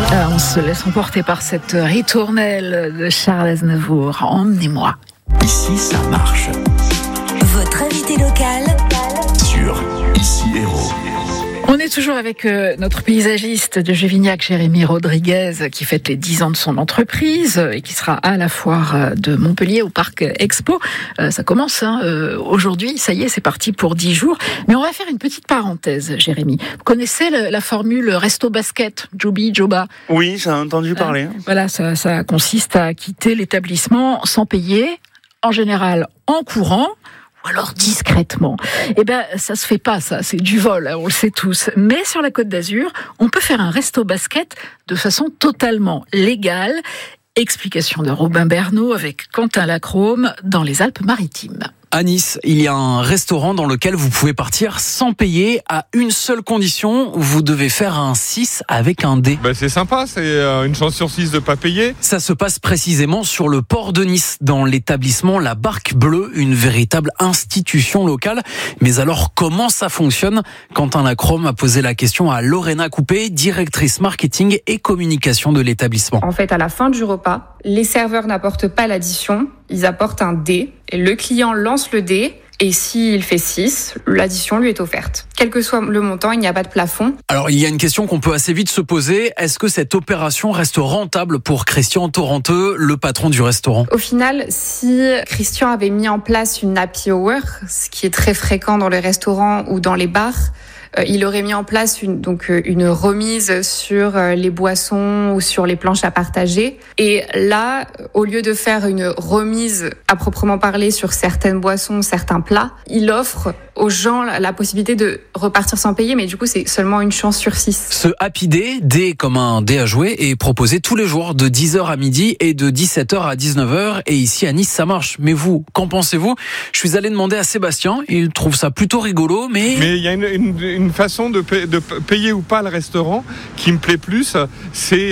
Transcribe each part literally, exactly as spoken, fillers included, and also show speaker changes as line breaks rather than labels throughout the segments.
Ah, on se laisse emporter par cette ritournelle de Charles Aznavour. Emmenez-moi.
Ici, ça marche.
Votre invité local
Sur Ici Héros.
On est toujours avec euh, notre paysagiste de Juvignac, Jérémy Rodriguez, qui fête les dix ans de son entreprise et qui sera à la foire de Montpellier au Parc Expo. Euh, ça commence hein, euh, aujourd'hui, ça y est, c'est parti pour dix jours. Mais on va faire une petite parenthèse, Jérémy. Vous connaissez le, la formule resto basket, Joby, Joba?
Oui, j'ai entendu parler.
Euh, voilà, ça, ça consiste à quitter l'établissement sans payer, en général en courant, ou alors discrètement. Eh ben, ça se fait pas, ça. C'est du vol, hein, on le sait tous. Mais sur la Côte d'Azur, on peut faire un resto basket de façon totalement légale. Explication de Robin Bernot avec Quentin Lacrome dans les Alpes-Maritimes.
À Nice, il y a un restaurant dans lequel vous pouvez partir sans payer à une seule condition, vous devez faire un six avec un dé.
Ben c'est sympa, c'est une chance sur six de pas payer.
Ça se passe précisément sur le port de Nice, dans l'établissement La Barque Bleue, une véritable institution locale. Mais alors, comment ça fonctionne? Quentin Lacrome a posé la question à Lorena Coupé, directrice marketing et communication de l'établissement.
En fait, à la fin du repas, les serveurs n'apportent pas l'addition, ils apportent un dé. Et le client lance le dé. Et s'il fait six, l'addition lui est offerte. Quel que soit le montant, il n'y a pas de plafond.
Alors, il y a une question qu'on peut assez vite se poser. Est-ce que cette opération reste rentable pour Christian Torrenteux, le patron du restaurant?
Au final, si Christian avait mis en place une happy hour, ce qui est très fréquent dans les restaurants ou dans les bars, il aurait mis en place une, donc une remise sur les boissons ou sur les planches à partager. Et là, au lieu de faire une remise à proprement parler sur certaines boissons, certains plats, il offre aux gens la possibilité de repartir sans payer, mais du coup, c'est seulement une chance sur six.
Ce Happy Day, dé comme un dé à jouer, est proposé tous les jours de dix heures à midi et de dix-sept heures à dix-neuf heures. Et ici, à Nice, ça marche. Mais vous, qu'en pensez-vous? Je suis allé demander à Sébastien. Il trouve ça plutôt rigolo, mais...
Mais il y a une, une, une façon de, payer, de payer ou pas le restaurant qui me plaît plus. C'est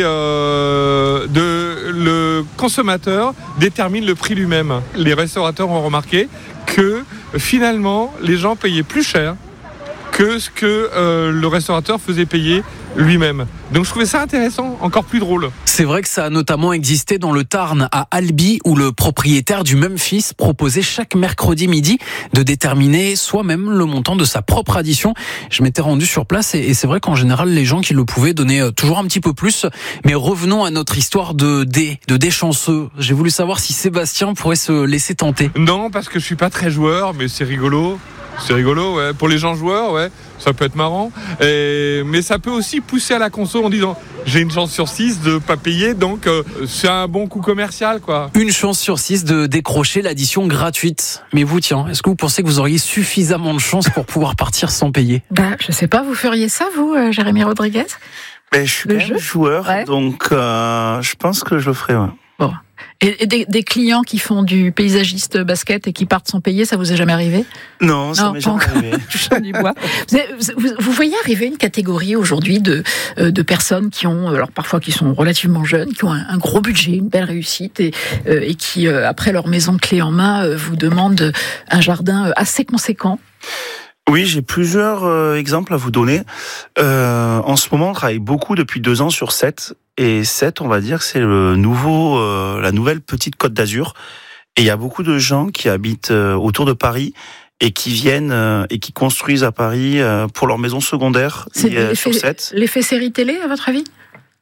euh, de le consommateur détermine le prix lui-même. Les restaurateurs ont remarqué que finalement, les gens payaient plus cher que ce que euh, le restaurateur faisait payer lui-même. Donc je trouvais ça intéressant, encore plus drôle.
C'est vrai que ça a notamment existé dans le Tarn, à Albi, où le propriétaire du Memphis proposait chaque mercredi midi de déterminer soi-même le montant de sa propre addition. Je m'étais rendu sur place et, et c'est vrai qu'en général, les gens qui le pouvaient donnaient toujours un petit peu plus. Mais revenons à notre histoire de dé, de dé chanceux. J'ai voulu savoir si Sébastien pourrait se laisser tenter.
Non, parce que je suis pas très joueur, mais c'est rigolo. C'est rigolo, ouais. Pour les gens joueurs, ouais, ça peut être marrant. Et, mais ça peut aussi pousser à la conso en disant j'ai une chance sur six de pas payer, donc euh, c'est un bon coup commercial, quoi.
Une chance sur six de décrocher l'addition gratuite. Mais vous, tiens, est-ce que vous pensez que vous auriez suffisamment de chance pour pouvoir partir sans payer?
Bah, je sais pas, vous feriez ça, vous, euh, Jérémy Rodriguez?
Ben, je suis
Le
quand même
jeu
joueur,
ouais.
donc euh, je pense que je le ferai. Ouais.
Bon. Et, et des, des clients qui font du paysagiste basket et qui partent sans payer, ça vous est jamais arrivé?
Non, ça
Non,
m'est
pas
jamais
encore.
arrivé.
Touchant du bois. Vous, avez- vous, vous voyez arriver une catégorie aujourd'hui de, euh, de personnes qui ont, alors parfois qui sont relativement jeunes, qui ont un, un gros budget, une belle réussite et, euh, et qui, euh, après leur maison clé en main, euh, vous demandent un jardin euh, assez conséquent.
Oui, j'ai plusieurs euh, exemples à vous donner. Euh, en ce moment, on travaille beaucoup depuis deux ans sur Sète. Et Sète, on va dire, c'est le nouveau, euh, la nouvelle petite Côte d'Azur. Et il y a beaucoup de gens qui habitent euh, autour de Paris et qui viennent euh, et qui construisent à Paris euh, pour leur maison secondaire
C'est
et, euh,
l'effet,
sur Sète.
l'effet série télé, à votre avis?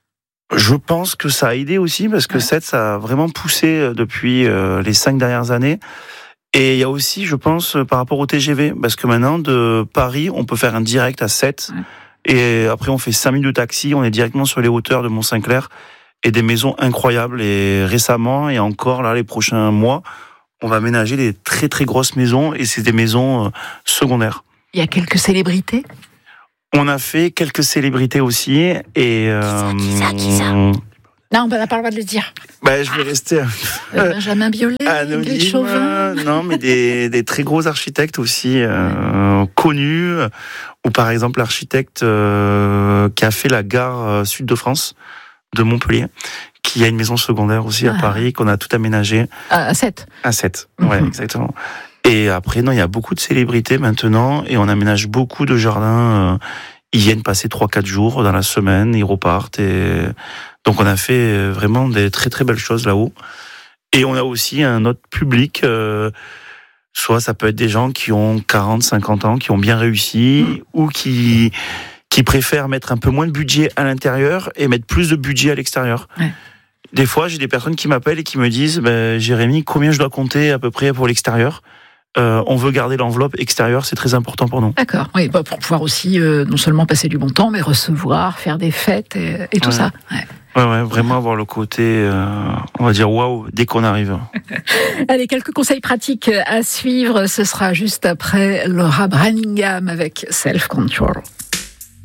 Je pense que ça a aidé aussi parce que
Ouais.
Sète, ça a vraiment poussé depuis euh, les cinq dernières années. Et il y a aussi, je pense, par rapport au T G V, parce que maintenant, de Paris, on peut faire un direct à Sète.
Ouais.
Et après, on fait cinq minutes de taxi, on est directement sur les hauteurs de Mont-Saint-Clair. Et des maisons incroyables. Et récemment, et encore là, les prochains mois, on va aménager des très très grosses maisons. Et c'est des maisons euh, secondaires.
Il y a quelques célébrités?
On a fait quelques célébrités aussi. Et, euh,
Qui ça, qui ça Non, on n'a pas le droit de le dire.
bah, je vais rester...
Euh, Benjamin Biolay, Ingrid
Anonyme,
Chauvin.
non, mais des, des très gros architectes aussi euh, connus, ou par exemple l'architecte euh, qui a fait la gare euh, sud de France, de Montpellier, qui a une maison secondaire aussi à
Ah.
Paris, qu'on a tout aménagé
Ah, à sept.
à Sète.
Mhm.
Ouais, exactement. Et après, non, il y a beaucoup de célébrités maintenant, et on aménage beaucoup de jardins euh, ils viennent passer trois quatre jours dans la semaine, ils repartent. Et donc on a fait vraiment des très très belles choses là-haut. Et on a aussi un autre public, euh, soit ça peut être des gens qui ont quarante, cinquante ans, qui ont bien réussi, mmh. ou qui, qui préfèrent mettre un peu moins de budget à l'intérieur et mettre plus de budget à l'extérieur. Ouais. Des fois, j'ai des personnes qui m'appellent et qui me disent bah, « Jérémy, combien je dois compter à peu près pour l'extérieur ?» Euh, on veut garder l'enveloppe extérieure, c'est très important pour nous.
D'accord, oui, bah pour pouvoir aussi euh, non seulement passer du bon temps, mais recevoir, faire des fêtes et, et tout
ouais.
ça. Ouais.
Ouais, ouais, vraiment avoir le côté, euh, on va dire waouh, dès qu'on arrive.
Allez, quelques conseils pratiques à suivre. Ce sera juste après Laura Branningham avec Self Control.